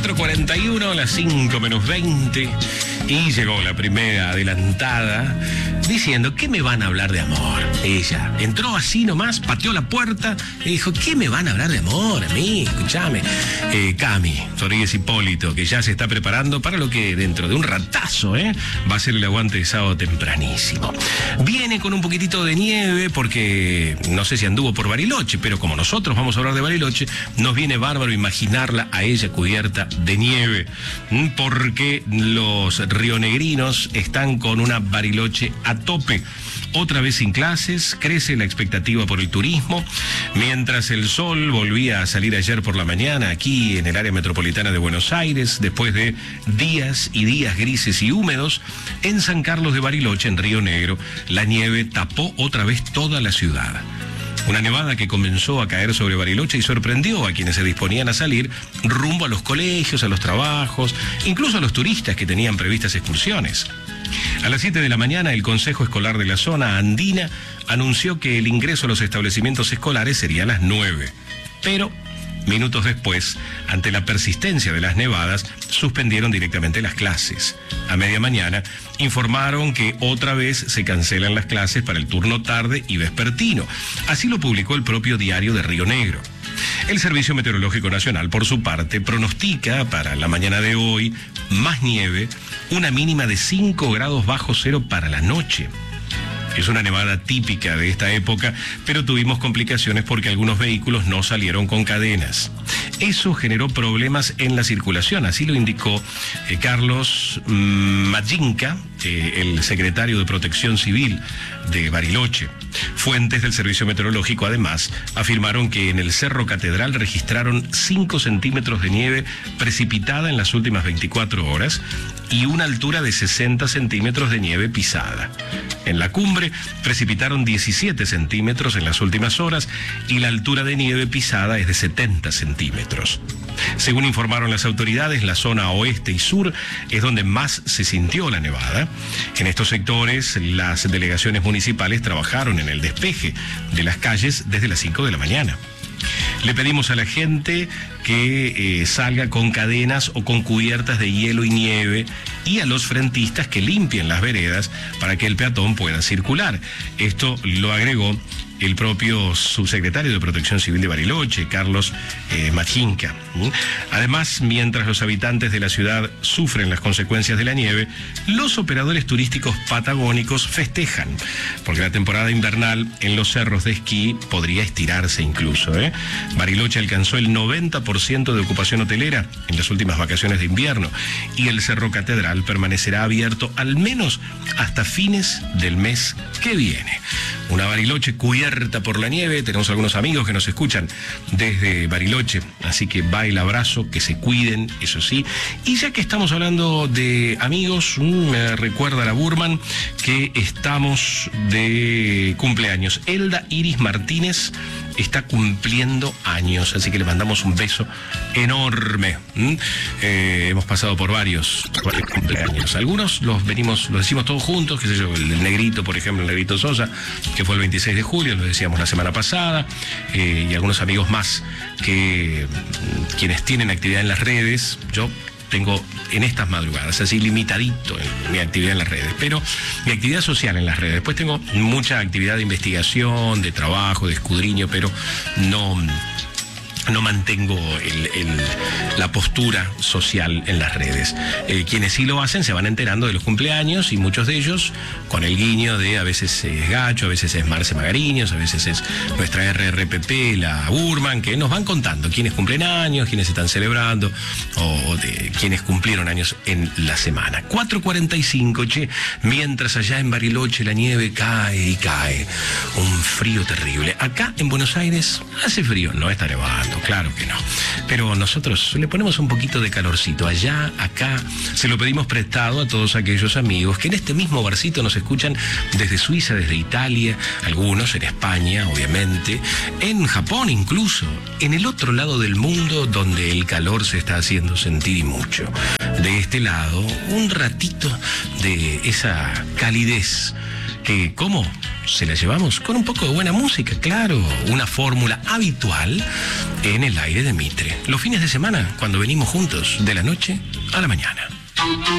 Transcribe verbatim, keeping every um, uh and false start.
cuatro cuarenta y uno, las cinco menos veinte, y llegó la primera adelantada diciendo: ¿qué me van a hablar de amor? Ella entró así nomás, pateó la puerta y dijo: ¿qué me van a hablar de amor a mí? Escúchame. Eh, Cami Rodríguez Hipólito, que ya se está preparando para lo que dentro de un ratazo ¿eh? va a ser el aguante de sábado tempranísimo. Viene con un poquitito de nieve porque no sé si anduvo por Bariloche, pero como nosotros vamos a hablar de Bariloche, nos viene bárbaro imaginarla a ella cubierta de nieve, porque los rionegrinos están con una Bariloche a tope. Otra vez sin clases, crece la expectativa por el turismo, mientras el sol volvía a salir ayer por la mañana aquí en el área metropolitana de Buenos Aires, después de días y días grises y húmedos. En San Carlos de Bariloche, en Río Negro, la nieve tapó otra vez toda la ciudad. Una nevada que comenzó a caer sobre Bariloche y sorprendió a quienes se disponían a salir rumbo a los colegios, a los trabajos, incluso a los turistas que tenían previstas excursiones. A las siete de la mañana, el Consejo Escolar de la zona andina anunció que el ingreso a los establecimientos escolares sería a las nueve. Pero, minutos después, ante la persistencia de las nevadas, suspendieron directamente las clases. A media mañana, informaron que otra vez se cancelan las clases para el turno tarde y vespertino. Así lo publicó el propio diario de Río Negro. El Servicio Meteorológico Nacional, por su parte, pronostica para la mañana de hoy más nieve, una mínima de cinco grados bajo cero para la noche. Es una nevada típica de esta época, pero tuvimos complicaciones porque algunos vehículos no salieron con cadenas. Eso generó problemas en la circulación, así lo indicó eh, Carlos Majinka, eh, el secretario de Protección Civil de Bariloche. Fuentes del Servicio Meteorológico, además, afirmaron que en el Cerro Catedral registraron cinco centímetros de nieve precipitada en las últimas veinticuatro horas y una altura de sesenta centímetros de nieve pisada. En la cumbre precipitaron diecisiete centímetros en las últimas horas y la altura de nieve pisada es de setenta centímetros. Según informaron las autoridades, la zona oeste y sur es donde más se sintió la nevada. En estos sectores, las delegaciones municipales trabajaron en el despeje de las calles desde las cinco de la mañana. Le pedimos a la gente que eh, salga con cadenas o con cubiertas de hielo y nieve, y a los frentistas que limpien las veredas para que el peatón pueda circular. Esto lo agregó el propio subsecretario de Protección Civil de Bariloche, Carlos eh, Majinka. Además, mientras los habitantes de la ciudad sufren las consecuencias de la nieve, los operadores turísticos patagónicos festejan, porque la temporada invernal en los cerros de esquí podría estirarse incluso. ¿eh? Bariloche alcanzó el noventa por ciento de ocupación hotelera en las últimas vacaciones de invierno, y el Cerro Catedral permanecerá abierto al menos hasta fines del mes que viene. Una Bariloche cubierta por la nieve. Tenemos algunos amigos que nos escuchan desde Bariloche, así que va el abrazo, que se cuiden, eso sí. Y ya que estamos hablando de amigos, me recuerda la Burman que estamos de cumpleaños. Elda Iris Martínez está cumpliendo años, así que le mandamos un beso enorme. ¿Mm? Eh, hemos pasado por varios, varios cumpleaños. Algunos los venimos, los decimos todos juntos, qué sé yo, el, el Negrito, por ejemplo, el Negrito Sosa, que fue el veintiséis de julio, lo decíamos la semana pasada, eh, y algunos amigos más que quienes tienen actividad en las redes. Yo tengo en estas madrugadas, así limitadito en mi actividad en las redes, pero mi actividad social en las redes. Después tengo mucha actividad de investigación, de trabajo, de escudriño, pero no... no mantengo el, el, la postura social en las redes. Eh, quienes sí lo hacen se van enterando de los cumpleaños, y muchos de ellos con el guiño de a veces es Gacho, a veces es Marce Magariños, a veces es nuestra R R P P, la Burman, que nos van contando quiénes cumplen años, quiénes están celebrando, o de quienes cumplieron años en la semana. cuatro cuarenta y cinco, che, mientras allá en Bariloche la nieve cae y cae. Un frío terrible. Acá en Buenos Aires hace frío, no está nevando, claro que no. Pero nosotros le ponemos un poquito de calorcito. Allá, acá, se lo pedimos prestado a todos aquellos amigos que en este mismo barcito nos escuchan desde Suiza, desde Italia, algunos en España, obviamente, en Japón incluso, en el otro lado del mundo donde el calor se está haciendo sentir y mucho. De este lado, un ratito de esa calidez que, ¿cómo se la llevamos? Con un poco de buena música, claro. Una fórmula habitual en el aire de Mitre. Los fines de semana, cuando venimos juntos, de la noche a la mañana.